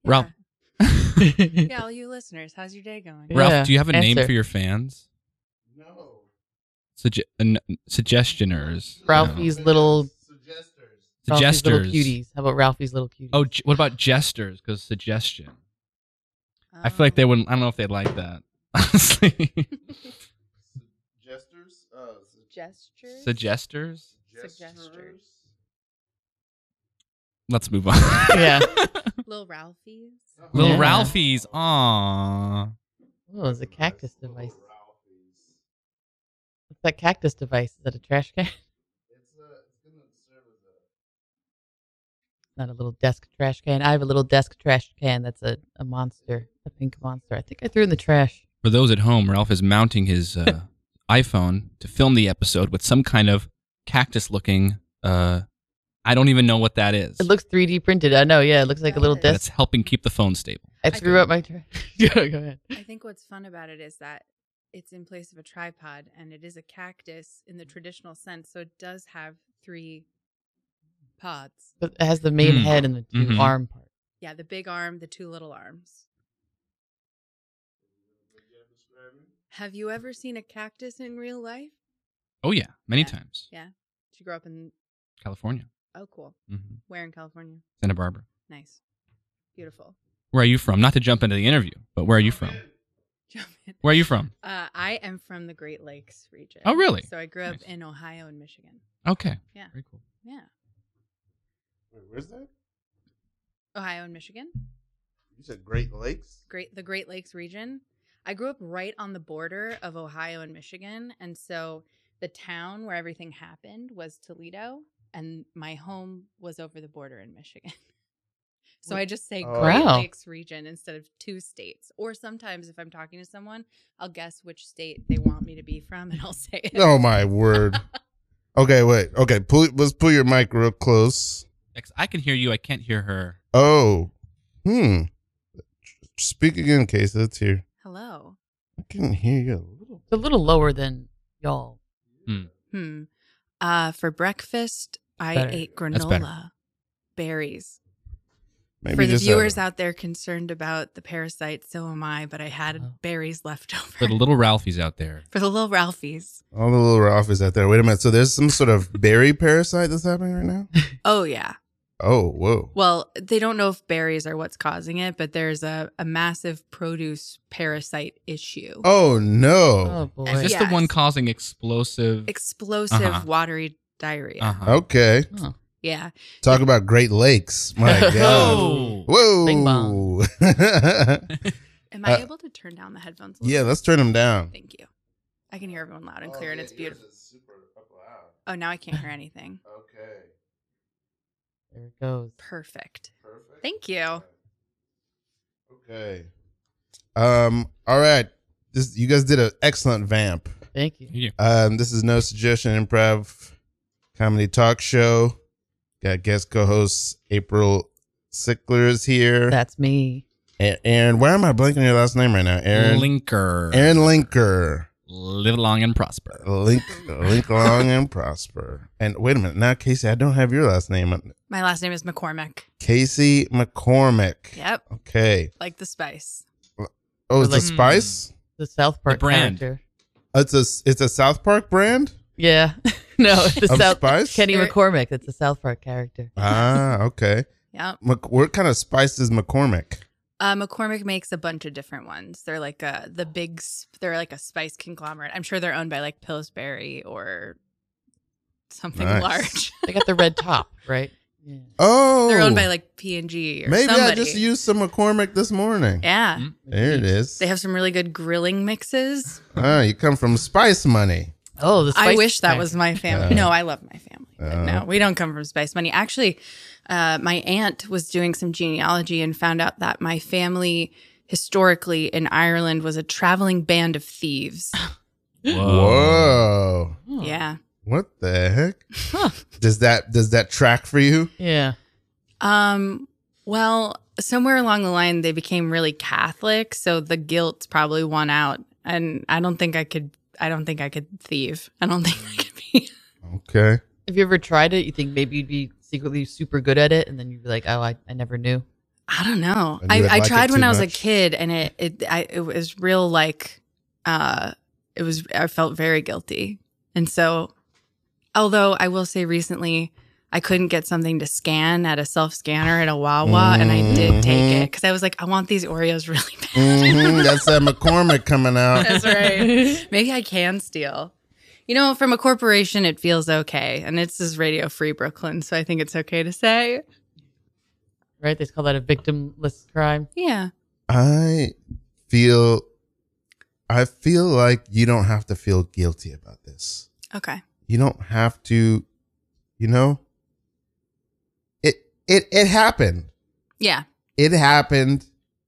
Ralph. Yeah, all you listeners, how's your day going? Ralph, Yeah, do you have a name answer. for your fans? No. Suggestioners. Ralphie's No. little Suggesters. Ralphie's little Suggesters. cuties. How about Ralphie's little cuties? Oh, what about jesters? Because suggestion. I feel like they wouldn't. I don't know if they'd like that. Honestly. Jesters? Gestures? Suggesters. Suggesters. Let's move on. Yeah. Little Ralphie's. Little Yeah. Ralphie's. Aww. Oh, it's a cactus device. What's that cactus device? Is that a trash can? It's gonna serve as Not a little desk trash can. I have a little desk trash can that's a monster, a pink monster. I think I threw it in the trash. For those at home, Ralph is mounting his iPhone to film the episode with some kind of cactus-looking. I don't even know what that is. It looks 3D printed. I know, yeah. It looks like a little Does. But desk. it's helping keep the phone stable. I threw out my trash. Go ahead. I think what's fun about it is that it's in place of a tripod and it is a cactus in the traditional sense. So it does have 3 pods. But it has the main Mm. head and the 2 Mhm. arm part. Yeah, the big arm, the 2 little arms. Have you ever seen a cactus in real life? Oh yeah, many Yeah. times. Yeah. Did you grow up in? California, Oh, cool. hmm Where in California? Santa Barbara. Nice. Beautiful. Where are you from? Not to jump into the interview, but where are you from? Jump in. Where are you from? I am from the Great Lakes region. Oh, really? So I grew up Nice. in Ohio and Michigan. Okay. Yeah. Very cool. Yeah. Wait, where's that? Ohio and Michigan. You said Great Lakes? The Great Lakes region. I grew up right on the border of Ohio and Michigan, and so the town where everything happened was Toledo, and my home was over the border in Michigan. So I just say Oh. Great Wow. Lakes region instead of 2 states. Or sometimes if I'm talking to someone, I'll guess which state they want me to be from, and I'll say it. Oh my word. Okay, wait. Okay, let's pull your mic real close. I can hear you. I can't hear her. Oh. Speak again, Casey. Let's hear. Hello. I can hear you a little. It's a little lower than y'all. For breakfast, I Better. ate That's better. granola berries. Maybe For the just viewers out there concerned about the parasites, so am I, but I had Oh. berries left over. For the little Ralphies out there. For the little Ralphies. all the little Ralphies out there. Wait a minute. So there's some sort of berry parasite that's happening right now? Oh, yeah. Oh, whoa. Well, they don't know if berries are what's causing it, but there's a massive produce parasite issue. Oh, no. Oh, boy. Is this Yes. the one causing explosive? Explosive Uh-huh. watery diarrhea. Uh-huh. Okay. Oh. Yeah. Talk about Great Lakes. My God. Oh. Whoa. Bing bong. Am I able to turn down the headphones? A little Yeah, bit? let's turn them down. Thank you. I can hear everyone loud and clear, and it's beautiful. Super loud. Oh, now I can't hear anything. Okay. There it goes. Perfect. Perfect. Thank you. Okay. All right. You guys did an excellent vamp. Thank you. Yeah. This is No Suggestion Improv Comedy Talk Show. Got guest co-host April Sickler is here. That's me. Aaron, why am I blanking on your last name right now? Aaron Linker. Aaron Linker. Live long and prosper. Link long and prosper. And wait a minute. Now, Casey, I don't have your last name. My last name is McCormick. Casey McCormick. Yep. Okay. Like the spice. Oh, it's a Like- spice? The South Park brand. character. It's a South Park brand Yeah. No, it's the of South spice? Kenny There- McCormick. It's a South Park character. Ah, okay. Yep. What kind of spice is McCormick? McCormick makes a bunch of different ones. They're like they're like a spice conglomerate. I'm sure they're owned by like Pillsbury or something Nice. large. They got the red top, right? Yeah. Oh, They're owned by like P&G or maybe somebody. I just used some McCormick this morning. Yeah. Mm. There it is. They have some really good grilling mixes. Ah, you come from Spice Money. Oh, the I spice wish that brand. was my family. No, I love my family. But no, we don't come from Spice Money. Actually, my aunt was doing some genealogy and found out that my family historically in Ireland was a traveling band of thieves. Whoa. Oh, Yeah. What the heck? Huh. Does that track for you? Yeah. Well, somewhere along the line they became really Catholic, so the guilt probably won out. And I don't think I could thieve. I don't think I could be. Okay. Have you ever tried it? You think maybe you'd be secretly super good at it, and then you'd be like, "Oh, I never knew." I don't know. And you would I like it tried when too I was a much? kid, and it was real like, it was. I felt very guilty, and so, although I will say recently, I couldn't get something to scan at a self scanner at a Wawa, and I did take it because I was like, I want these Oreos really bad. That's that McCormick coming out. That's right. Maybe I can steal. You know, from a corporation, it feels okay, and it's just Radio Free Brooklyn, so I think it's okay to say. Right? They call that a victimless crime. Yeah. I feel like you don't have to feel guilty about this. Okay. You don't have to, you know. It happened. Yeah. It happened,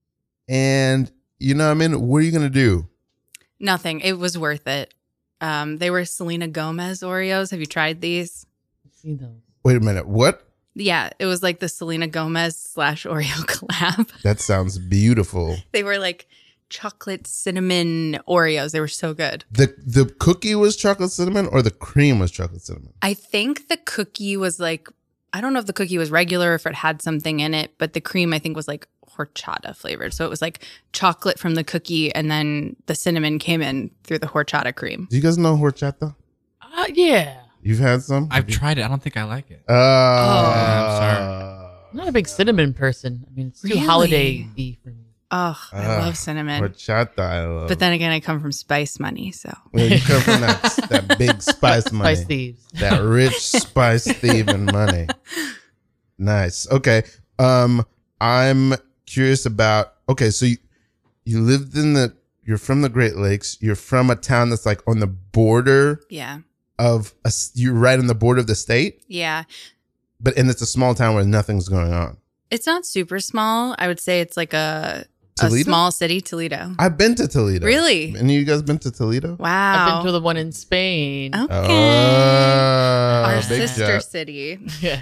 and you know what I mean? What are you gonna do? Nothing. It was worth it. They were Selena Gomez Oreos. Have you tried these? I've seen those. Wait a minute. What? Yeah, it was like the Selena Gomez / Oreo collab. That sounds beautiful. They were like chocolate cinnamon Oreos. They were so good. The cookie was chocolate cinnamon, or the cream was chocolate cinnamon? I think the cookie was like, I don't know if the cookie was regular or if it had something in it, but the cream I think was like horchata flavored. So it was like chocolate from the cookie, and then the cinnamon came in through the horchata cream. Do you guys know horchata? Yeah. You've had some? I've tried it. I don't think I like it. I'm sorry. I'm not a big cinnamon person. I mean, it's too Really? holiday-y for me. Oh, I love cinnamon. Horchata, I love. But then again, I come from spice money, so. Well, you come from that big spice money. Spice thieves. That rich spice thieving money. Nice. Okay. I'm curious about. Okay, so you lived you're from the Great Lakes. You're from a town that's like on the border Yeah. you're right on the border of the state, Yeah. and it's a small town where nothing's going on. It's not super small. I would say it's like a Toledo? small city, Toledo. I've been to Toledo. Really? Any of you guys been to Toledo? Wow. I've been to the one in Spain. Okay. Our Big sister shot. city. Yeah.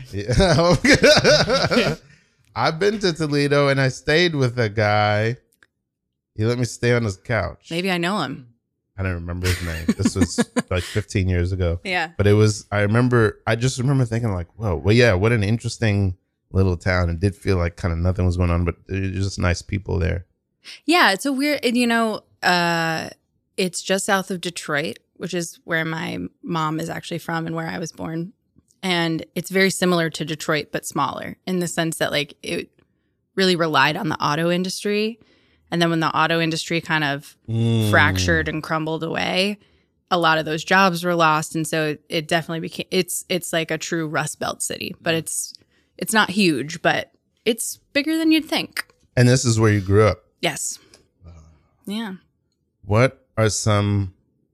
Yeah. I've been to Toledo and I stayed with a guy. He let me stay on his couch. Maybe I know him. I don't remember his name. This was like 15 years ago. Yeah. But I just remember thinking like, whoa, well, yeah, what an interesting little town. It did feel like kind of nothing was going on, but there's just nice people there. Yeah, it's a weird, and it's just south of Detroit, which is where my mom is actually from and where I was born. And it's very similar to Detroit, but smaller in the sense that like it really relied on the auto industry. And then when the auto industry kind of fractured and crumbled away, a lot of those jobs were lost. And so it definitely became, it's like a true Rust Belt city, but it's not huge, but it's bigger than you'd think. And this is where you grew up. Yes. Yeah. What are some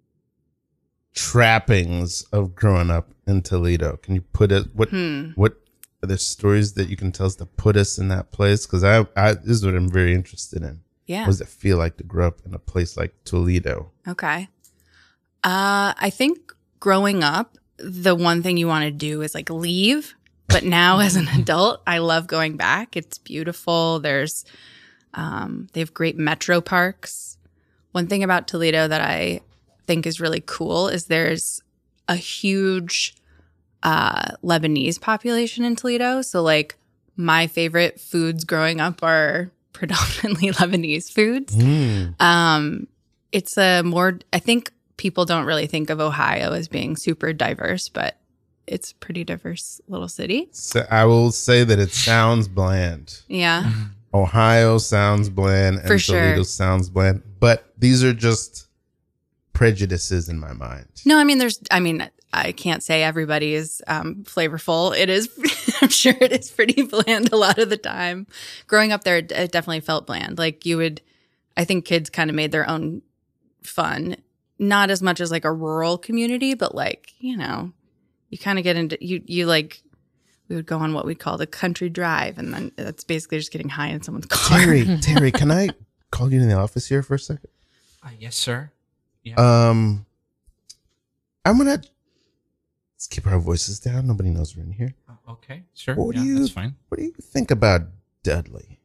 trappings of growing up in Toledo? Can you put it? What are there stories that you can tell us to put us in that place? Because I this is what I'm very interested in. Yeah. What does it feel like to grow up in a place like Toledo? Okay. I think growing up, the one thing you want to do is like leave. But now as an adult, I love going back. It's beautiful. There's, they have great metro parks. One thing about Toledo that I think is really cool is there's a huge Lebanese population in Toledo. So like my favorite foods growing up are predominantly Lebanese foods. It's I think people don't really think of Ohio as being super diverse, but it's a pretty diverse little city. So I will say that it sounds bland. Yeah. Ohio sounds bland and For sure. Toledo sounds bland, but these are just prejudices in my mind. No, I can't say everybody is flavorful. It is, I'm sure it is pretty bland a lot of the time. Growing up there, it definitely felt bland. Like I think kids kind of made their own fun. Not as much as like a rural community, but like, you kind of get into, we would go on what we call the country drive. And then that's basically just getting high in someone's car. Terry, can I call you in the office here for a second? Yes, sir. Yeah. I'm gonna let's keep our voices down. Nobody knows we're in here. Okay, sure. What that's fine. What do you think about Dudley?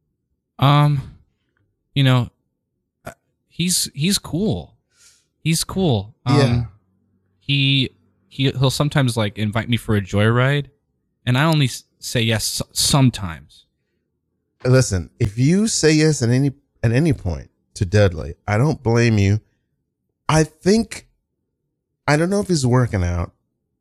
He's cool. He's cool. Yeah. He'll sometimes like invite me for a joyride, and I only say yes sometimes. Listen, if you say yes at any point to Dudley, I don't blame you. I don't know if he's working out.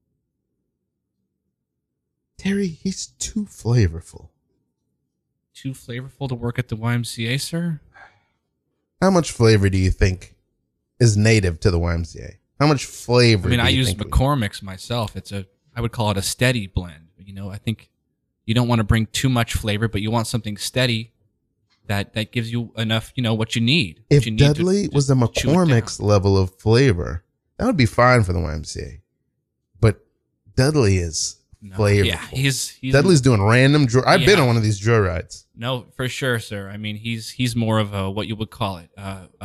Terry, he's too flavorful. Too flavorful to work at the YMCA, sir? How much flavor do you think is native to the YMCA? How much flavor? I mean, do I you use think McCormick's myself. I would call it a steady blend. You know, I think you don't want to bring too much flavor, but you want something steady that gives you enough, you know, what you need. If you need Dudley was a chew it down. McCormick's level of flavor, that would be fine for the YMCA. But Dudley is No, flavorful. yeah, he's Dudley's doing random. I've been Yeah. on one of these joyrides. No, for sure, sir. I mean, he's more of a what you would call it.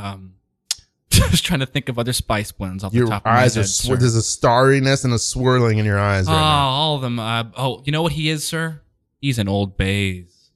Just trying to think of other spice blends off Your the top of my eyes head. are sir. there's a starriness and a swirling in your eyes Oh, right now. all of them. You know what he is, sir? He's an Old Bays.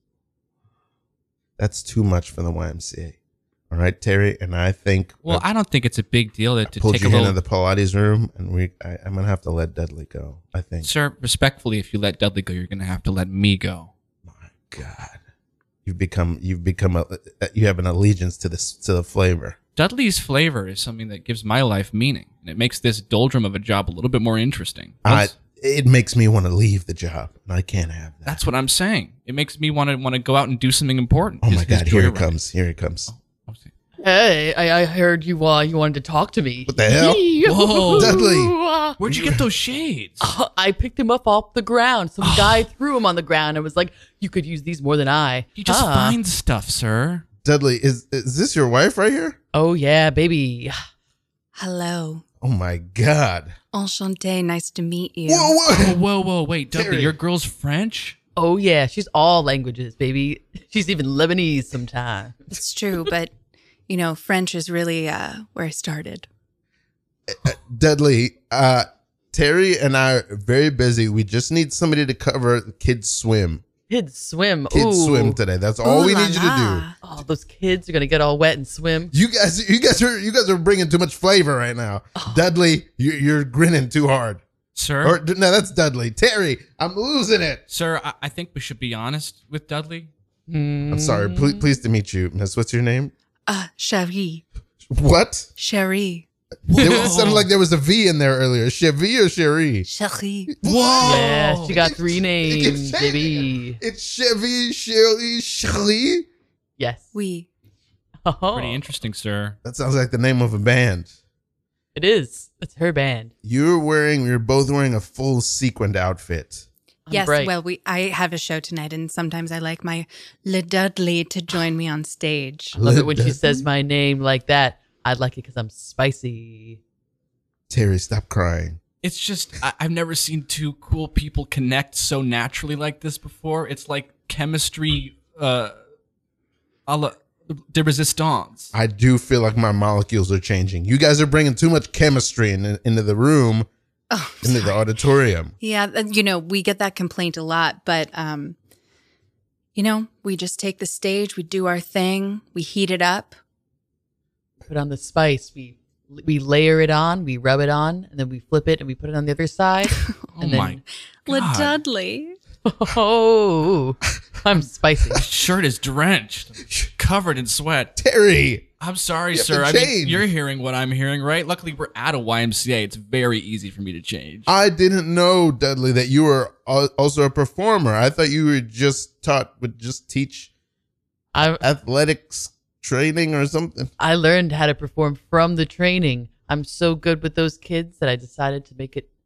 That's too much for the YMCA. All right, Terry, and I think Well, I don't think it's a big deal to pulled take you a little. into the Pilates room, and I'm gonna have to let Dudley go. I think. Sir, respectfully, if you let Dudley go, you're going to have to let me go. My God, you have an allegiance to the flavor. Dudley's flavor is something that gives my life meaning, and it makes this doldrum of a job a little bit more interesting. It makes me want to leave the job, and I can't have that. That's what I'm saying. It makes me want to go out and do something important. Oh my God, here he joyride. comes. Here he comes. Hey, I heard you wanted to talk to me. What the hell? Whoa. Dudley. Where'd you get those shades? I picked him up off the ground. Some guy threw him on the ground and was like, you could use these more than I. You just Ah. find stuff, sir. Dudley, is this your wife right here? Oh, yeah, baby. Hello. Oh my God. Enchanté. Nice to meet you. Whoa. Whoa, wait, Dudley, Terry. your girl's French? Oh, yeah, she's all languages, baby. She's even Lebanese sometimes. It's true, but, you know, French is really where I started. Dudley, Terry and I are very busy. We just need somebody to cover the kids swim. Kids swim. Kids Ooh. swim today. That's all Ooh we la need you to do. la. Oh, those kids are going to get all wet and swim. You guys are bringing too much flavor right now. Dudley, you're grinning too hard. Sir? Or no, that's Dudley. Terry, I'm losing it. Sir, I think we should be honest with Dudley. I'm sorry. Pleased to meet you, Miss. What's your name? Cherie. What? Cherie. It sounded like there was a V in there earlier. Chevy or Cherie? Cherie. Whoa! Yeah, she got 3 It names, keeps changing. baby. It's Chevy, Cherie, Cherie. Yes. Oui. Oh, Pretty interesting, sir. That sounds like the name of a band. it is. It's her band. You're both wearing a full sequined outfit. I'm Yes, bright. well, I have a show tonight, and sometimes I like my Le Dudley to join me on stage. I love it when she says my name like that. I like it because I'm spicy. Terry, stop crying. It's just, I've never seen two cool people connect so naturally like this before. It's like chemistry, a la de resistance. I do feel like my molecules are changing. You guys are bringing too much chemistry into the room, Oh, into the auditorium. yeah, you know, we get that complaint a lot, but, you know, we just take the stage, we do our thing, we heat it up. Put on the spice. We layer it on. We rub it on, and then we flip it and we put it on the other side. Oh and then, my Le God. Dudley. Oh, I'm spicy. His shirt is drenched, covered in sweat. Terry, I'm sorry, You have sir. to I mean, change. you're hearing what I'm hearing, right? Luckily, we're at a YMCA. It's very easy for me to change. I didn't know, Dudley, that you were also a performer. I thought you were would just teach athletics training or something. I learned how to perform from the training. I'm so good with those kids that I decided to make it,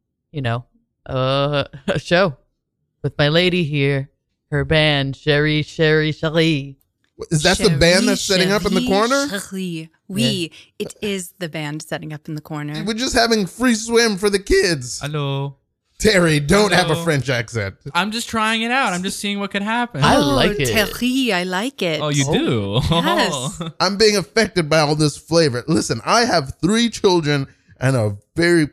a show with my lady here, her band, Cherie. Is that the band that's setting up in the corner? Cherie. Oui, it is the band setting up in the corner. We're just having free swim for the kids. Hello. Terry, don't have a Hello. French accent. I'm just trying it out. I'm just seeing what could happen. I like it. Cherie, I like it. Oh, you do? Yes. I'm being affected by all this flavor. Listen, I have 3 children and a very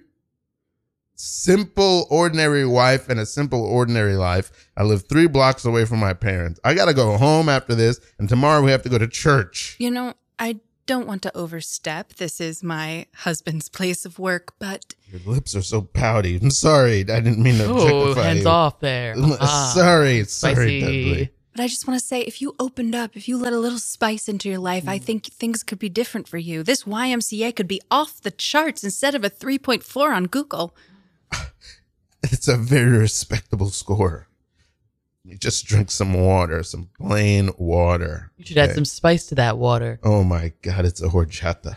simple, ordinary wife and a simple, ordinary life. I live 3 blocks away from my parents. I got to go home after this, and tomorrow we have to go to church. You know, I don't want to overstep. This is my husband's place of work, but Your lips are so pouty. I'm sorry. I didn't mean to Oh, objectify hands you. off there. Sorry, spicy. Dudley. But I just want to say, if you opened up, if you let a little spice into your life, I think things could be different for you. This YMCA could be off the charts instead of a 3.4 on Google. It's a very respectable score. You just drink some water, some plain water. You should add some spice to that water. Oh my God, it's a horchata.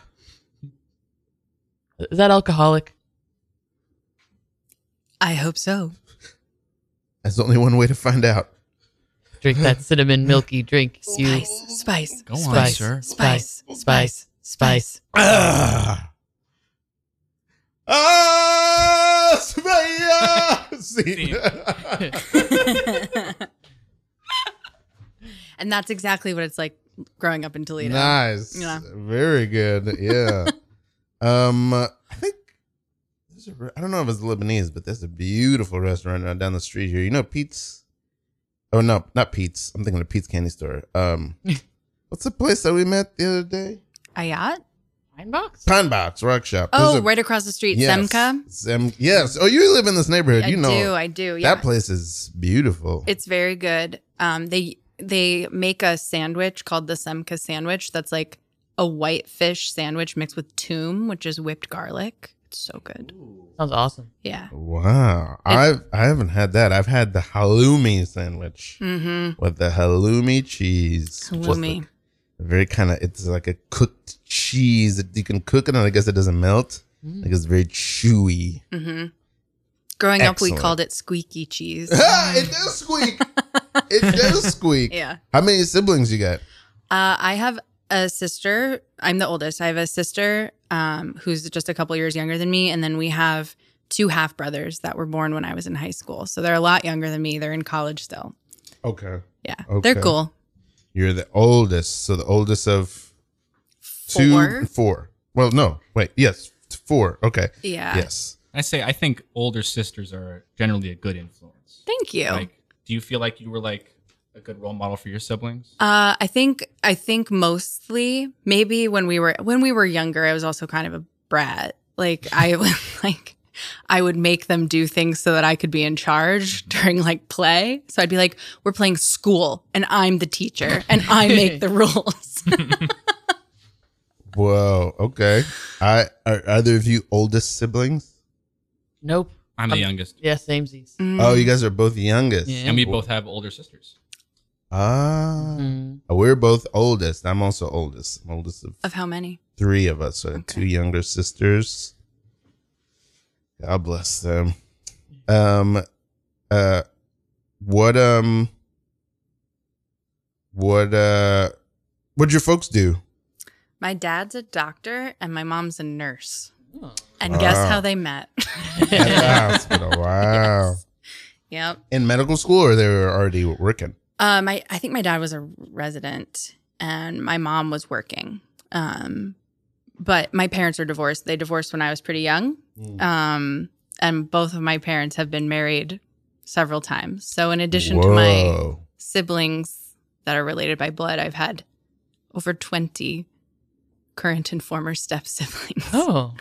Is that alcoholic? I hope so. There's only one way to find out. Drink that cinnamon milky drink. You Spice. Go on, Spice. sir. Spice. Ah, See? And that's exactly what it's like growing up in Toledo. Nice. Yeah. Very good. Yeah. I think I don't know if it's Lebanese, but there's a beautiful restaurant right down the street here. You know Pete's? Oh no, not Pete's. I'm thinking of Pete's Candy Store. What's the place that we met the other day? Ayat? Pine box? Pine Box Rock Shop. Oh, There's a- right across the street. yes. Semka? Yes. Oh, you live in this neighborhood. You know. I do. Yeah. That place is beautiful. It's very good. They make a sandwich called the Semka sandwich that's like a white fish sandwich mixed with toom, which is whipped garlic. It's so good. Sounds awesome. Yeah. Wow. I haven't had that. I've had the halloumi sandwich Mm-hmm. with the halloumi cheese. Halloumi. Very kind of, it's like a cooked cheese that you can cook it and I guess it doesn't melt. Like it's very chewy. Mm-hmm. Growing up, we Excellent. called it squeaky cheese. It does squeak. It does squeak. Yeah. How many siblings you got? I have a sister. I'm the oldest. I have a sister who's just a couple years younger than me. And then we have 2 half brothers that were born when I was in high school. So they're a lot younger than me. They're in college still. Okay. Yeah. Okay. They're cool. You're the oldest. So the oldest of 4. 4. Well, no. Wait. Yes. 4. Okay. Yeah. Yes. I think older sisters are generally a good influence. Thank you. Like, do you feel like you were like a good role model for your siblings? I think mostly maybe when we were younger, I was also kind of a brat. Like I would make them do things so that I could be in charge during like play. So I'd be like, we're playing school and I'm the teacher and I make the rules. Whoa. Okay. Are either of you oldest siblings? Nope. I'm the youngest. Yeah, samesies. Oh, you guys are both the youngest. Yeah. And we both have older sisters. Ah. Mm. We're both oldest. I'm also oldest. I'm oldest of Of how many? 3 of us. So I have 2 younger sisters. God bless them. What'd your folks do? My dad's a doctor and my mom's a nurse. Oh. And guess Wow. how they met? At the hospital. Wow. Yep. In medical school, or they were already working? I think my dad was a resident and my mom was working. But my parents are divorced. They divorced when I was pretty young. And both of my parents have been married several times. So in addition to my Whoa. siblings that are related by blood, I've had over 20 current and former step siblings. Oh.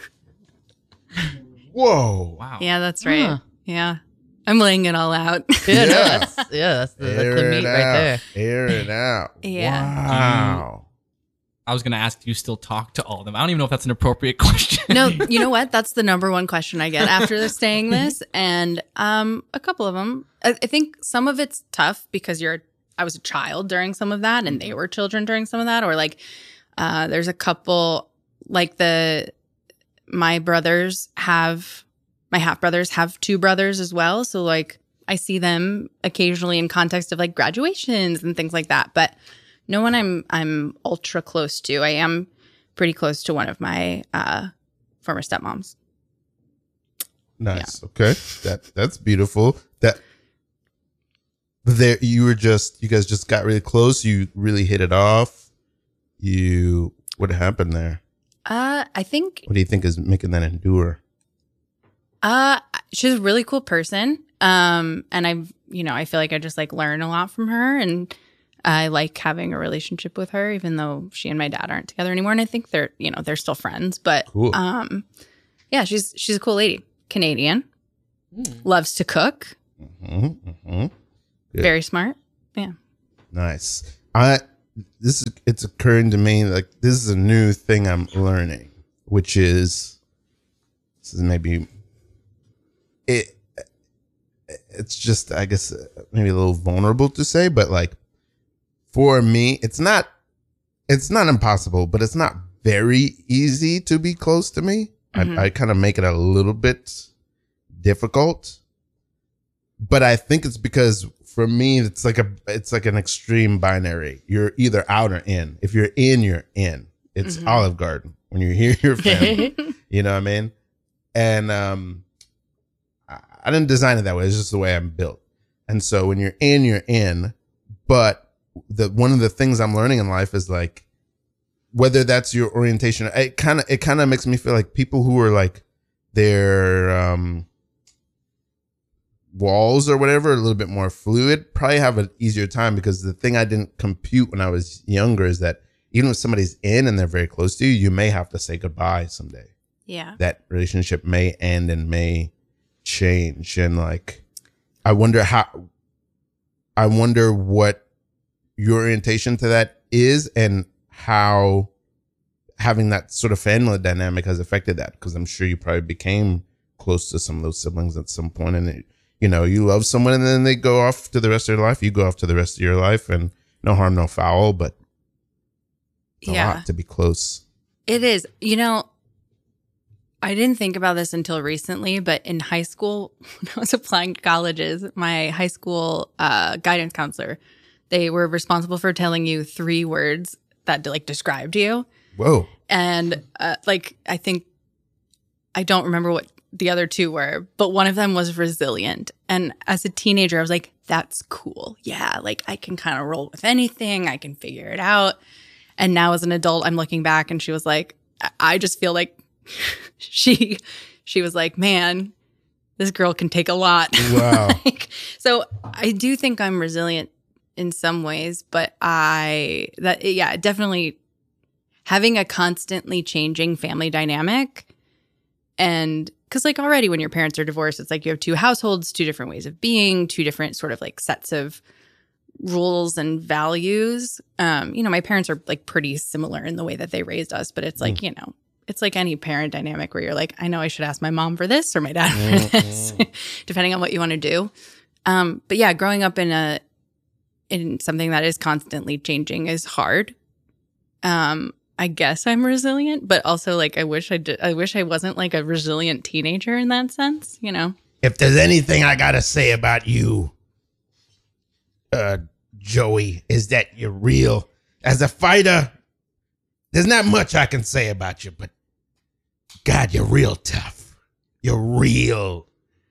Whoa. Wow. Yeah, that's right. Huh. Yeah. I'm laying it all out. Yeah, no, Yeah. that's the Air meat it right out. there. Air it out. Yeah. Wow. I was going to ask, do you still talk to all of them? I don't even know if that's an appropriate question. No, you know what? That's the number one question I get after saying this. And a couple of them, I think some of it's tough because I was a child during some of that and they were children during some of that. Or like there's a couple like my half brothers have 2 brothers as well. So like I see them occasionally in context of like graduations and things like that. But no one I'm ultra close to. I am pretty close to one of my former stepmoms. Nice. Okay. That's beautiful. You guys just got really close. You really hit it off. What happened there? I think What do you think is making that endure? she's a really cool person. And I feel like I just like learn a lot from her and I like having a relationship with her, even though she and my dad aren't together anymore. And I think they're still friends, but, Cool. yeah, she's a cool lady. Canadian, loves to cook, Mm-hmm. Mm-hmm. Good. very smart. Yeah. Nice. It's occurring to me like this is a new thing I'm learning, which is this is maybe it's just I guess maybe a little vulnerable to say, but like for me, it's not impossible, but it's not very easy to be close to me. I kind of make it a little bit difficult, but I think it's because for me, it's like an extreme binary. You're either out or in. If you're in, you're in. It's Olive Garden. When you're here, you're family. You know what I mean? And I didn't design it that way. It's just the way I'm built. And so when you're in, you're in. But one of the things I'm learning in life is like, whether that's your orientation, it kind of makes me feel like people who are like their walls or whatever, a little bit more fluid, probably have an easier time, because the thing I didn't compute when I was younger is that even if somebody's in and they're very close to you, you may have to say goodbye someday. Yeah. That relationship may end and may change. And like, I wonder what your orientation to that is and how having that sort of family dynamic has affected that. Because I'm sure you probably became close to some of those siblings at some point, and you love someone and then they go off to the rest of their life. You go off to the rest of your life, and no harm, no foul, but it's a lot to be close. It is. I didn't think about this until recently, but in high school, when I was applying to colleges, my high school guidance counselor, they were responsible for telling you 3 words that like described you. Whoa. And I think, I don't remember what the other 2 were, but one of them was resilient. And as a teenager, I was like, that's cool. Yeah, like I can kind of roll with anything. I can figure it out. And now as an adult, I'm looking back and she was like, I just feel like she was like, man, this girl can take a lot. Wow. So I do think I'm resilient in some ways, but definitely having a constantly changing family dynamic. And because like already when your parents are divorced, it's like you have 2 households, 2 different ways of being, 2 different sort of like sets of rules and values. My parents are like pretty similar in the way that they raised us, but it's like, it's like any parent dynamic where you're like, I know I should ask my mom for this or my dad for this, depending on what you want to do. But yeah, growing up in something that is constantly changing is hard. I guess I'm resilient, but also like I wish I wasn't like a resilient teenager in that sense, If there's anything I gotta say about you, Joey, is that you're real. As a fighter, there's not much I can say about you, but God, you're real tough. You're real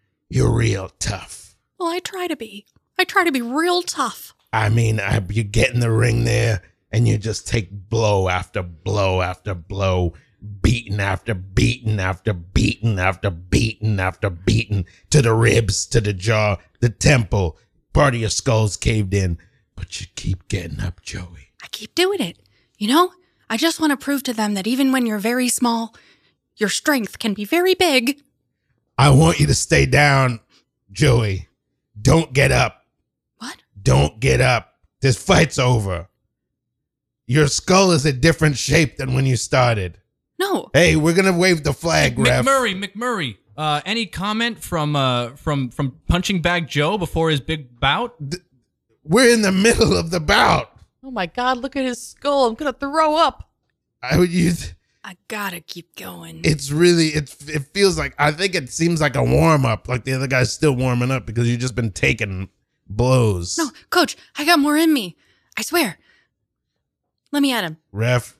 tough. Well, I try to be real tough. I mean, you get in the ring there and you just take blow after blow after blow, beating after beating after beating after beating after beating, to the ribs, to the jaw, the temple. Part of your skull's caved in, but you keep getting up, Joey. I keep doing it. I just want to prove to them that even when you're very small, your strength can be very big. I want you to stay down, Joey. Don't get up. What? Don't get up. This fight's over. Your skull is a different shape than when you started. No. Hey, we're going to wave the flag, ref. McMurray. Any comment from Punching Bag Joe before his big bout? We're in the middle of the bout. Oh my God, look at his skull. I'm going to throw up. I would use... I gotta keep going. It's really, it feels like, I think it seems like a warm-up, like the other guy's still warming up because you've just been taking blows. No, Coach, I got more in me. I swear. Let me at him. Ref.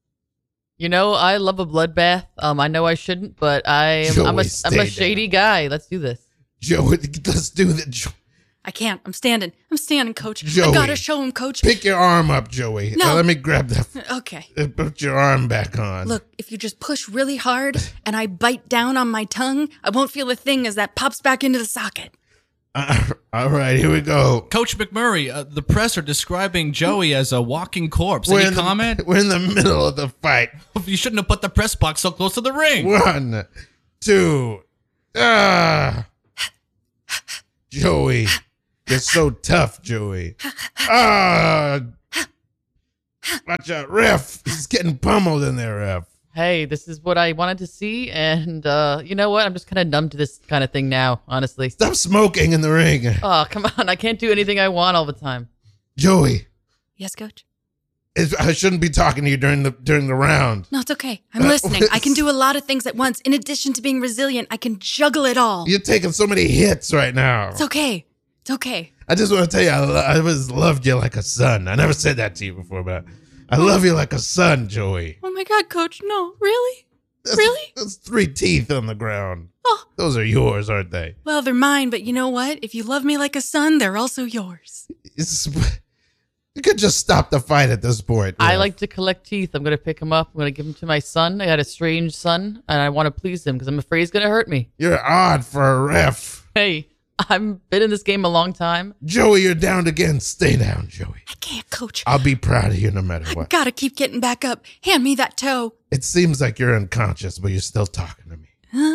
I love a bloodbath. I know I shouldn't, but I'm a shady guy. Let's do this. Joey, let's do this. I can't. I'm standing, Coach. Joey, I gotta show him, Coach. Pick your arm up, Joey. No. Let me grab that. Okay. Put your arm back on. Look, if you just push really hard and I bite down on my tongue, I won't feel a thing as that pops back into the socket. All right, here we go. Coach McMurray, the press are describing Joey as a walking corpse. Any comment? We're in the middle of the fight. You shouldn't have put the press box so close to the ring. 1, 2. Joey, You're so tough, Joey. Ah, watch out, ref. He's getting pummeled in there, ref. Hey, this is what I wanted to see, and you know what? I'm just kind of numb to this kind of thing now, honestly. Stop smoking in the ring, Oh, come on. I can't do anything I want all the time. Joey. Yes, coach. I shouldn't be talking to you during the round. No, it's okay. I'm listening. I can do a lot of things at once. In addition to being resilient, I can juggle it all. You're taking so many hits right now. It's okay. It's okay. I just want to tell you, I always loved you like a son. I never said that to you before, but I love you like a son, Joey. Oh my God, coach. No, really? Really? That's 3 teeth on the ground. Oh. Those are yours, aren't they? Well, they're mine, but you know what? If you love me like a son, they're also yours. You could just stop the fight at this point. I like to collect teeth. I'm going to pick them up. I'm going to give them to my son. I got a strange son, and I want to please him because I'm afraid he's going to hurt me. You're odd for a ref. Hey, I've been in this game a long time. Joey, you're down again. Stay down, Joey. I can't, coach. I'll be proud of you no matter I what. gotta keep getting back up. Hand me that toe. It seems like you're unconscious, but you're still talking to me.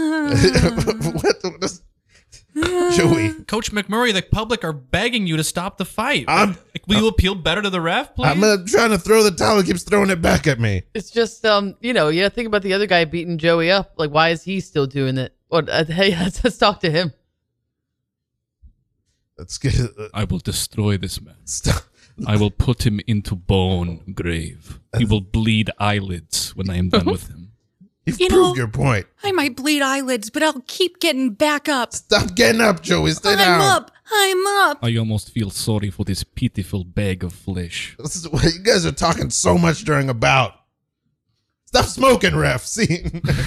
What is- Joey, Coach McMurray, the public are begging you to stop the fight. I'm- Will you appeal better to the ref, please? I'm trying to throw the towel. He keeps throwing it back at me. It's just, you know, you gotta think about the other guy beating Joey up. Like, why is he still doing it? Or, hey, let's talk to him. Let's get I will destroy this man. stop. I will put him into bone grave. He will bleed eyelids when I am done with him. You've You proved know- your point. I might bleed eyelids, but I'll keep getting back up. Stop getting up, Joey. Stay down. I'm up. I'm up. I almost feel sorry for this pitiful bag of flesh. This is what you guys are talking so much during a bout. Stop smoking, ref. See.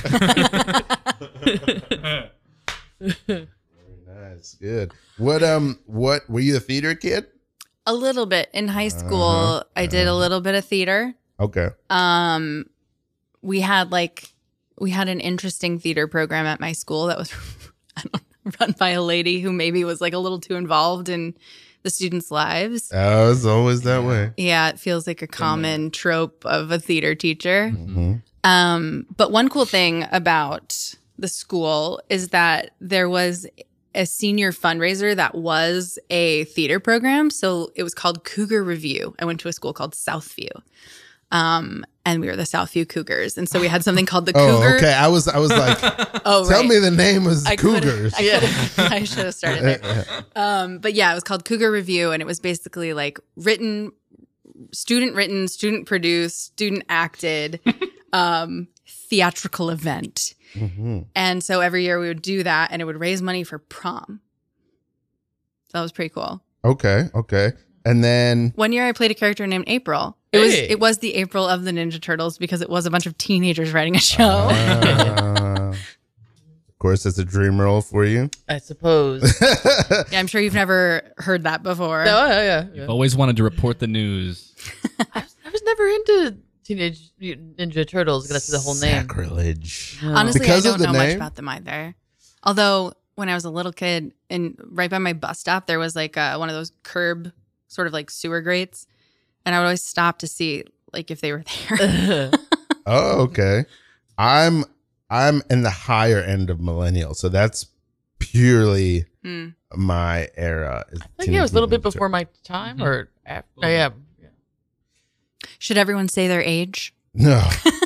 Very nice. Good. What were you a theater kid? A little bit in high school. I did a little bit of theater. Okay. We had an interesting theater program at my school that was run by a lady who maybe was like a little too involved in the students' lives. Oh, it's always that way. Yeah, it feels like a common trope of a theater teacher. Mm-hmm. But one cool thing about the school is that there was a senior fundraiser that was a theater program. So it was called Cougar Review. I went to a school called Southview. And we were the Southview Cougars. And so we had something called the Cougar. Oh, okay. I was like, Oh, tell right. me the name was I could've- Cougars. I should have started there. But yeah, it was called Cougar Review, and it was basically like student written, student produced, student acted theatrical event. Mm-hmm. And so every year we would do that, and it would raise money for prom. So that was pretty cool. Okay. And then One year I played a character named April. Hey. It was the April of the Ninja Turtles because it was a bunch of teenagers writing a show. of course, that's a dream role for you. I suppose. Yeah, I'm sure you've never heard that before. No, yeah. Always wanted to report the news. I was never into Teenage Mutant Ninja Turtles. That's the whole name. Sacrilege. No. Honestly, Because I of don't the know much name? about them either. Although when I was a little kid, and right by my bus stop, there was like one of those curb sort of like sewer grates, and I would always stop to see like if they were there. Oh, okay. I'm in the higher end of millennial, so that's purely Hmm. my era. I think it was a little bit before my time, or after. Oh, yeah. Should everyone say their age? No,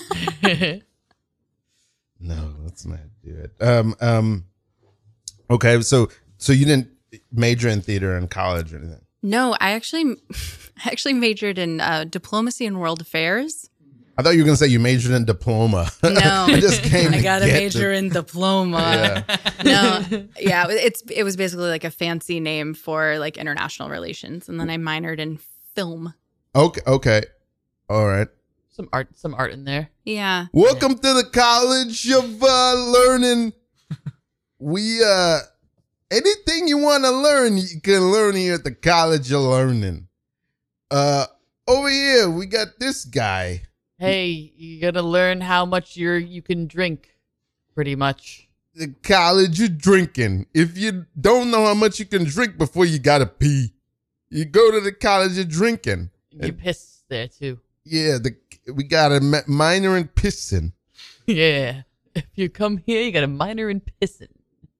no, let's not do it. Okay, so you didn't major in theater in college or anything? No, I actually majored in diplomacy and world affairs. I thought you were gonna say you majored in diploma. No, I just came. I got a to get major in diploma. Yeah. No, yeah, it was basically like a fancy name for like international relations, and then I minored in film. Okay, all right. some art in there. Yeah. Welcome to the College of Learning. We anything you want to learn, you can learn here at the College of Learning. Over here we got this guy. Hey, you gotta learn how much you can drink, pretty much. The College of Drinking. If you don't know how much you can drink before you gotta pee, you go to the College of Drinking. You piss there too. Yeah, we got a minor in pissing. Yeah. If you come here, you got a minor in pissing.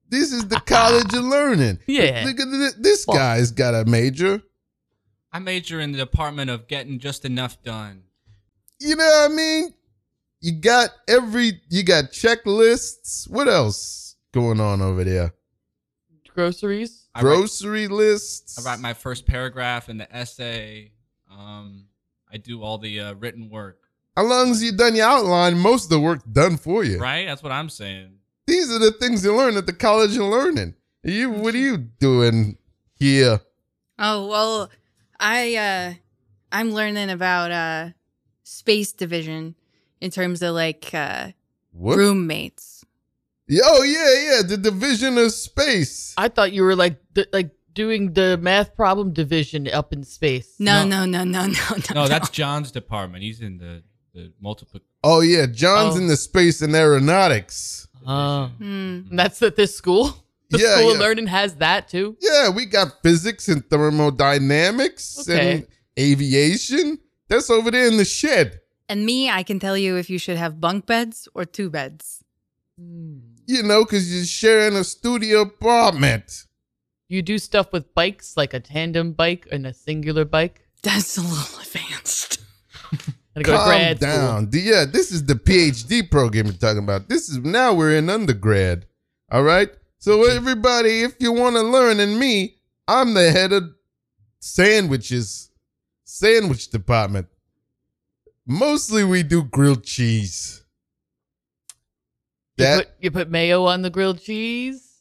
This is the college of learning. Yeah. Look at this guy's got a major. I major in the department of getting just enough done. You know what I mean? You got checklists. What else going on over there? Groceries. Grocery lists. I write my first paragraph in the essay. I do all the written work. As long as you done your outline, most of the work done for you. Right? That's what I'm saying. These are the things you learn at the College of Learning. What are you doing here? Oh, well, I'm learning about space division in terms of like What? roommates. Oh yeah, the division of space. I thought you were like doing the math problem division up in space. No. No, that's John's department. He's in the multiple. Oh yeah, John's in the space and aeronautics. That's at this school. The school of learning has that too. Yeah, we got physics and thermodynamics and aviation. That's over there in the shed. And me, I can tell you if you should have bunk beds or 2 beds. You know, because you're sharing a studio apartment. You do stuff with bikes, like a tandem bike and a singular bike. That's a little advanced. And go to Calm grad down. school. Yeah, this is the PhD program you're talking about. Now we're in undergrad. All right? So everybody, if you want to learn, and me, I'm the head of sandwich department. Mostly we do grilled cheese. You put mayo on the grilled cheese?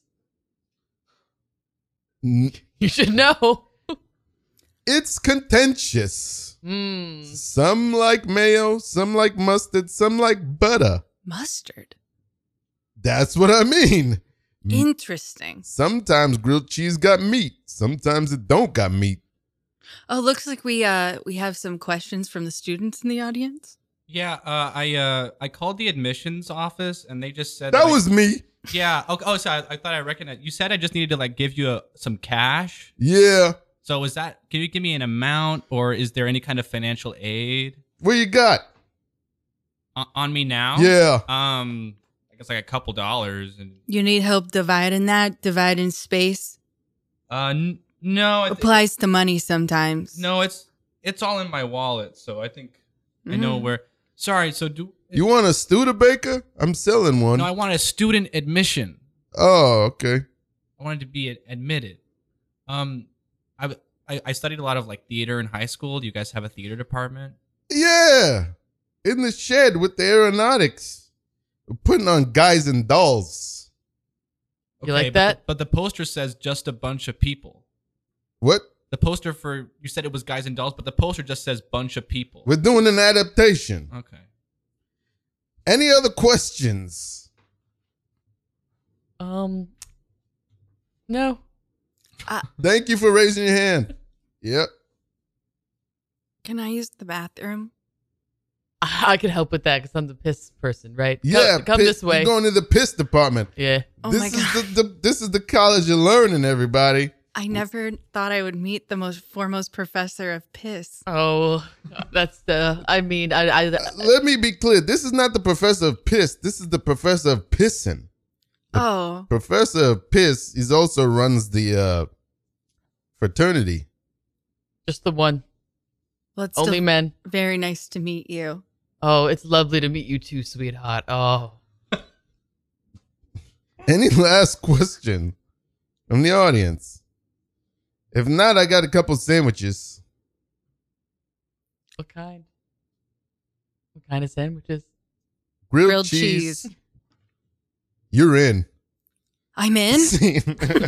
You should know. It's contentious. Some like mayo, some like mustard, some like butter. Mustard. That's what I mean. Interesting. Sometimes grilled cheese got meat. Sometimes it don't got meat. Oh, looks like we have some questions from the students in the audience. Yeah, I called the admissions office and they just said That was me. Yeah. Okay. Oh, so I thought I recognized. You said I just needed to like give you some cash. Yeah. So is that? Can you give me an amount, or is there any kind of financial aid What you got? on me now? Yeah. I guess like a couple dollars and. You need help dividing space? No. Applies to money sometimes. No, it's all in my wallet, so I think I know where. Sorry. So You want a Studebaker? I'm selling one. No, I want a student admission. Oh, okay. I wanted to be admitted. I studied a lot of like theater in high school. Do you guys have a theater department? Yeah. In the shed with the aeronautics. We're putting on guys and dolls. You like that? But the poster says just a bunch of people. What? The poster for, you said it was guys and dolls, but the poster just says bunch of people. We're doing an adaptation. Okay. Any other questions? No. Thank you for raising your hand. Yep. Can I use the bathroom? I could help with that because I'm the piss person, right? Yeah. Come this way. You're going to the piss department. Yeah. Oh this my God. This is the College of Learning, everybody. I never thought I would meet the most foremost professor of piss. Oh, that's the. I mean, I Let me be clear. This is not the professor of piss. This is the professor of pissing. Oh, Professor of piss. He also runs the fraternity. just the one. well, it's Only still men. very nice to meet you. Oh, it's lovely to meet you too, sweetheart. Oh, Any last question from the audience? If not, I got a couple sandwiches. what kind? What kind of sandwiches? Grilled cheese. cheese. You're in. I'm in? Scene.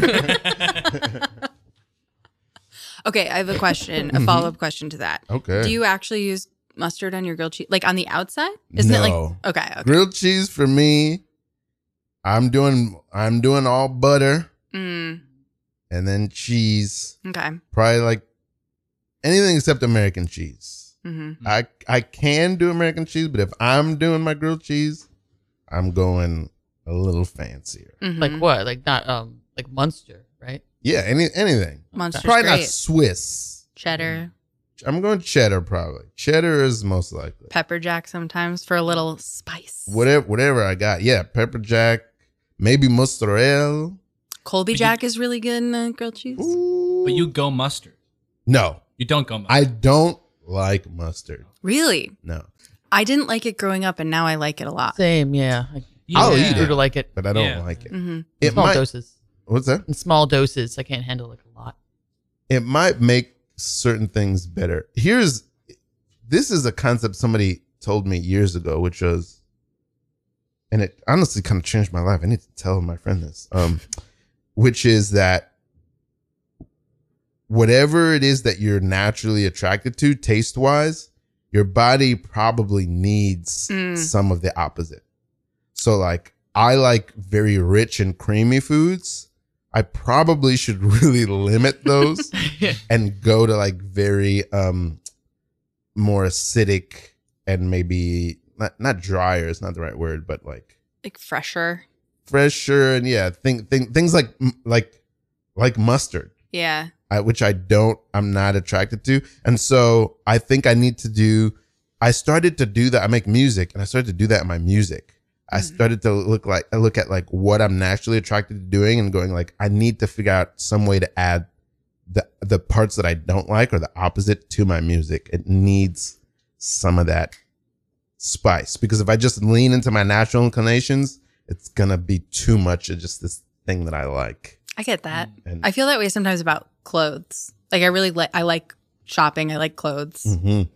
Okay, I have a question, a follow-up question to that. Okay. Do you actually use mustard on your grilled cheese? Like on the outside? Isn't it No. like okay. Grilled cheese for me. I'm doing all butter Mm, and then cheese. okay. Probably like anything except American cheese. Mm-hmm. I can do American cheese, but if I'm doing my grilled cheese, I'm going a little fancier. Mm-hmm. Like what? Like not like Munster, right? Yeah, anything. Munster's Probably great. not Swiss. Cheddar, I'm going cheddar probably. Cheddar is most likely. pepper jack sometimes for a little spice. Whatever I got. Yeah, pepper jack, maybe mozzarella. Colby Jack is really good in grilled cheese. But you go mustard. No, You don't go mustard. I don't like mustard. Really? No, I didn't like it growing up, and now I like it a lot. Same, yeah. I'll Yeah. eat I it. to like it but I don't Yeah. like it. Hmm It small might. doses. What's that? In small doses, I can't handle like a lot. It might make certain things better. This is a concept somebody told me years ago, which was, and it honestly kind of changed my life. I need to tell my friend this, which is that whatever it is that you're naturally attracted to, taste wise, your body probably needs some of the opposite. So, like, I like very rich and creamy foods. I probably should really limit those and go to like very more acidic and maybe not drier is not the right word, but like fresher. fresher and things like mustard, which I'm not attracted to. And so I think I started to do that. I make music and I started to do that in my music. I started to look at like what I'm naturally attracted to doing and going like, I need to figure out some way to add the parts that I don't like or the opposite to my music. It needs some of that spice, because if I just lean into my natural inclinations, it's going to be too much of just this thing that I like. I get that. And I feel that way sometimes about clothes. Like I like shopping. I like clothes. Mhm.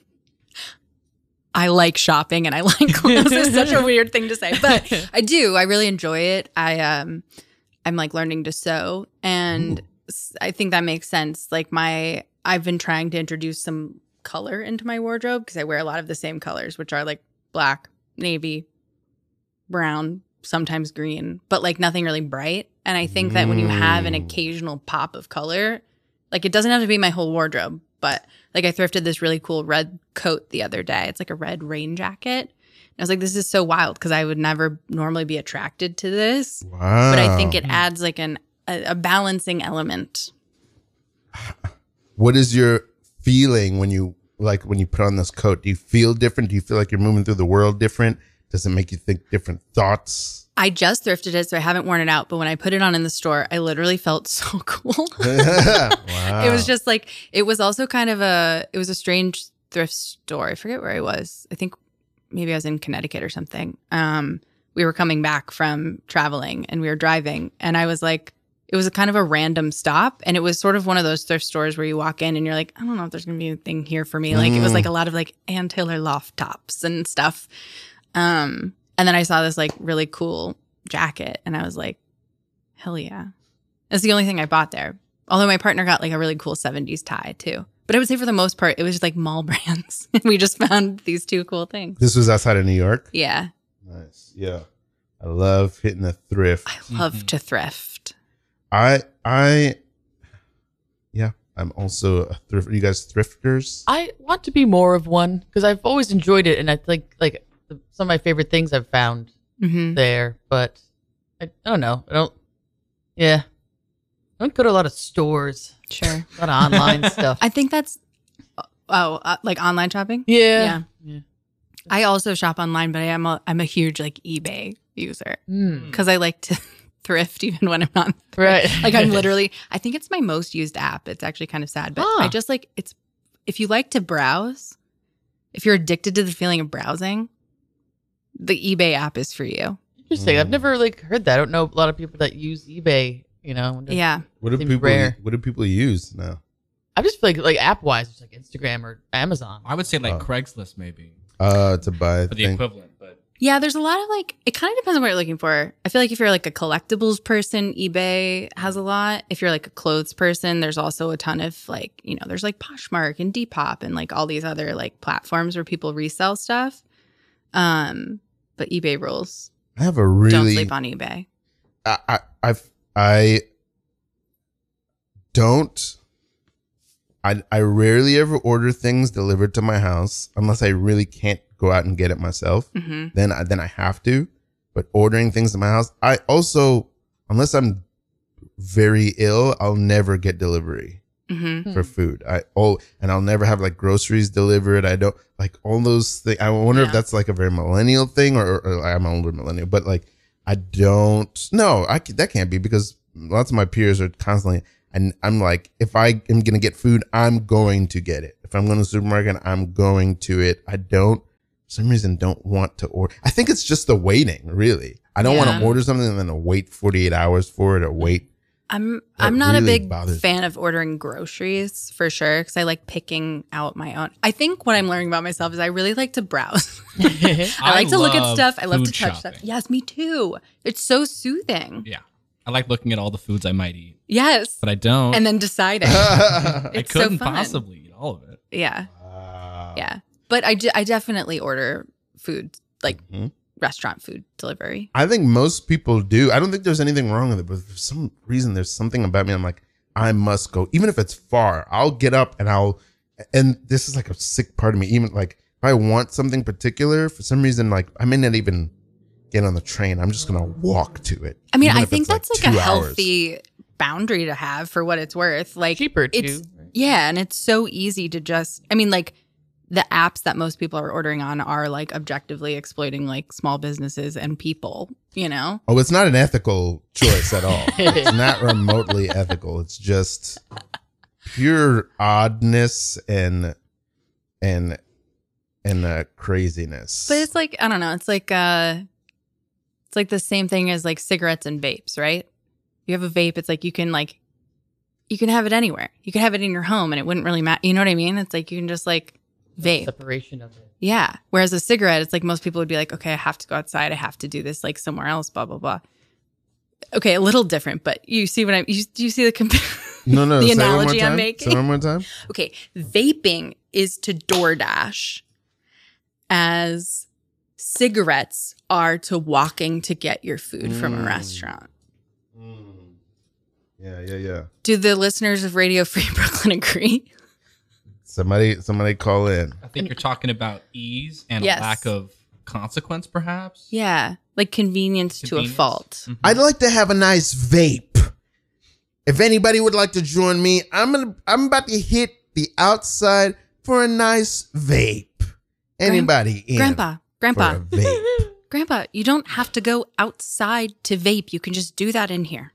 I like shopping and I like clothes. It's such a weird thing to say, but I do. I really enjoy it. I'm like learning to sew, and I think that makes sense. Like I've been trying to introduce some color into my wardrobe because I wear a lot of the same colors, which are like black, navy, brown, sometimes green, but like nothing really bright. And I think that when you have an occasional pop of color, like it doesn't have to be my whole wardrobe, but like I thrifted this really cool red coat the other day. It's like a red rain jacket. And I was like, this is so wild because I would never normally be attracted to this. Wow. But I think it adds like a balancing element. What is your feeling when you put on this coat? Do you feel different? Do you feel like you're moving through the world different? Does it make you think different thoughts? I just thrifted it, so I haven't worn it out. But when I put it on in the store, I literally felt so cool. Wow. It was just like, it was also kind of it was a strange thrift store. I forget where I was. I think maybe I was in Connecticut or something. We were coming back from traveling and we were driving, and I was like, it was a kind of a random stop. And it was sort of one of those thrift stores where you walk in and you're like, I don't know if there's going to be anything here for me. Like it was like a lot of like Ann Taylor loft tops and stuff. And then I saw this like really cool jacket and I was like, hell yeah. That's the only thing I bought there. Although my partner got like a really cool 70s tie too. But I would say for the most part, it was just like mall brands. We just found these two cool things. This was outside of New York? Yeah. Nice. Yeah. I love hitting the thrift. I love to thrift. I'm also a thrift. You guys thrifters? I want to be more of one because I've always enjoyed it, and I think like some of my favorite things I've found Mm-hmm. there. But I don't know. I don't go to a lot of stores. Sure. A lot of online stuff. I think that's, like online shopping? Yeah. I also shop online, but I'm a huge like eBay user because I like to thrift even when I'm not Right. like I'm literally, I think it's my most used app. It's actually kind of sad, but I just like if you like to browse, if you're addicted to the feeling of browsing, the eBay app is for you. Interesting. I've never like heard that. I don't know a lot of people that use eBay. You know. Yeah. What do Seems people rare. What do people use now? I just feel like app wise, it's like Instagram or Amazon. I would say like Oh. Craigslist maybe To buy for the things. equivalent, but Yeah, there's a lot of like, it kind of depends on what you're looking for. I feel like if you're like a collectibles person, eBay has a lot. If you're like a clothes person, there's also a ton of like, there's like Poshmark and Depop and like all these other like platforms where people resell stuff. But eBay rules. I have a Don't really sleep on eBay. I don't. I rarely ever order things delivered to my house unless I really can't go out and get it myself. Mm-hmm. Then I have to. But ordering things to my house, I also, unless I'm very ill, I'll never get delivery Mm-hmm. for food. And I'll never have like groceries delivered. I don't like all those things. I wonder if Yeah. that's like a very millennial thing or I'm an older millennial, but like I don't. No, that can't be because lots of my peers are constantly, and I'm like, if I am going to get food, I'm going to get it. If I'm going to the supermarket, I'm going to it. I don't, for some reason, don't want to order. I think it's just the waiting, really. I don't want Yeah. to order something and then wait 48 hours for it or wait. I'm That not a really big bothers fan of ordering groceries for sure because I like picking out my own. I think what I'm learning about myself is I really like to browse. I like to look at love stuff. I love to food touch stuff. shopping. Yes, me too. It's so soothing. Yeah. I like looking at all the foods I might eat, Yes. but I don't. And then deciding. I It's so couldn't fun. possibly eat all of it. Yeah. Wow. Yeah. But I definitely order food, like Mhm. restaurant food delivery. I think most people do. I don't think there's anything wrong with it, but for some reason, there's something about me. I'm like, I must go, even if it's far. I'll get up and this is like a sick part of me. Even like if I want something particular, for some reason, like I may not even get on the train. I'm just gonna walk to it. I mean, even I if think it's, that's like 2 a hours. healthy boundary to have for what it's worth. Like Cheaper too. It's, yeah, and it's so easy to just, I mean, like the apps that most people are ordering on are like objectively exploiting like small businesses and people, you know? Oh, it's not an ethical choice at all. It's not remotely ethical. It's just pure oddness and craziness. But it's like, I don't know, it's like the same thing as like cigarettes and vapes, right? You have a vape, it's like you can have it anywhere. You could have it in your home and it wouldn't really matter. You know what I mean? It's like you can just like vape. Separation of it. Yeah. Whereas a cigarette, it's like most people would be like, okay, I have to go outside. I have to do this like somewhere else, blah, blah, blah. Okay, a little different, but you see what do you see the no, the say it one more analogy I'm time. making? Say it one more time. Okay, vaping is to DoorDash as cigarettes are to walking to get your food from a restaurant. Yeah. Do the listeners of Radio Free Brooklyn agree? Somebody call in. I think you're talking about ease and Yes. a lack of consequence, perhaps. Yeah, like convenience to a Convenience. fault. Mhm. I'd like to have a nice vape. If anybody would like to join me, I'm about to hit the outside for a nice vape. Anybody in Grandpa, for a vape? Grandpa, you don't have to go outside to vape. You can just do that in here.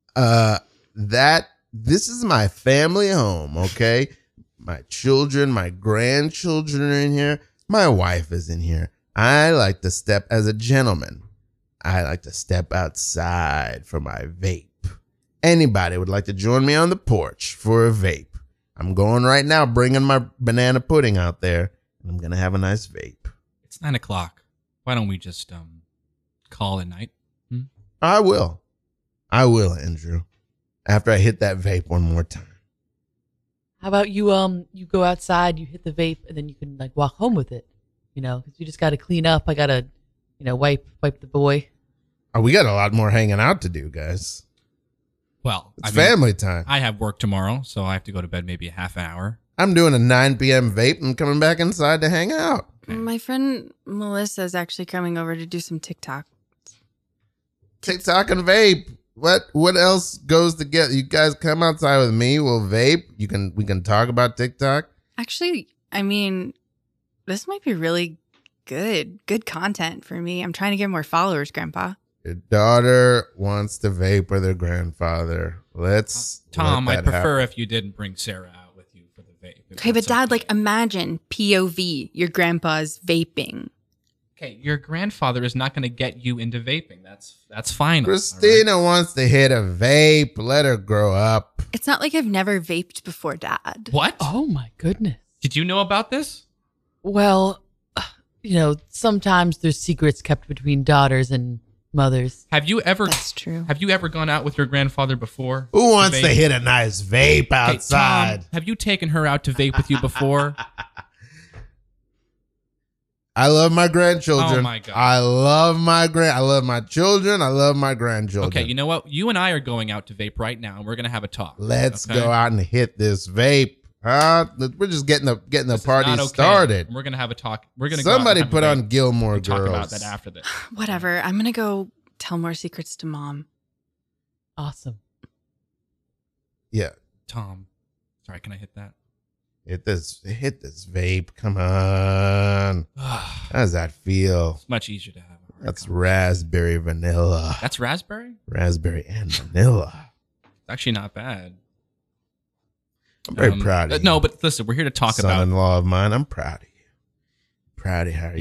This is my family home, okay? My children, my grandchildren are in here. My wife is in here. I like to step as a gentleman. I like to step outside for my vape. Anybody would like to join me on the porch for a vape? I'm going right now, bringing my banana pudding out there. And I'm going to have a nice vape. It's 9:00. Why don't we just call it night? I will, Andrew. After I hit that vape one more time. How about you go outside, you hit the vape, and then you can like walk home with it, you know, because you just got to clean up. I got to, wipe the boy. Oh, we got a lot more hanging out to do, guys. Well, It's family time. I have work tomorrow, so I have to go to bed maybe a half an hour. I'm doing a 9 p.m. vape and coming back inside to hang out. Okay. My friend Melissa is actually coming over to do some TikTok. TikTok and vape. What else goes together? You guys come outside with me. We'll vape. We can talk about TikTok. Actually, I mean, this might be really good content for me. I'm trying to get more followers, Grandpa. Your daughter wants to vape with her grandfather. Let's Tom, let I'd that prefer happen. if you didn't bring Sarah out with you for the vape. if Okay, but that's Dad, okay. like, imagine POV, your grandpa's vaping. Okay, your grandfather is not going to get you into vaping. That's fine. all right? Christina wants to hit a vape. Let her grow up. It's not like I've never vaped before, Dad. What? Oh my goodness. Did you know about this? Well, sometimes there's secrets kept between daughters and mothers. Have you ever That's true. Have you ever gone out with your grandfather before? Who wants to vape? hit a nice vape Hey, outside? Tom, have you taken her out to vape with you before? I love my grandchildren. Oh, my God. I love my children. I love my grandchildren. Okay, you know what? You and I are going out to vape right now, and we're going to have a talk. Let's okay? go out and hit this vape. Huh? We're just getting the This is party not okay. started. We're going to have a talk. We're going to Somebody go out and put have a on vape Gilmore and Girls. talk about that after this. Whatever. I'm going to go tell more secrets to Mom. Awesome. Yeah. Tom, sorry, can I hit that? Hit this vape. Come on. How does that feel? It's much easier to have. That's raspberry vanilla. That's raspberry? Raspberry and vanilla. actually not bad. I'm very proud of you. No, but listen, we're here to talk about. Son-in-law of mine. I'm proud of you. Proud of how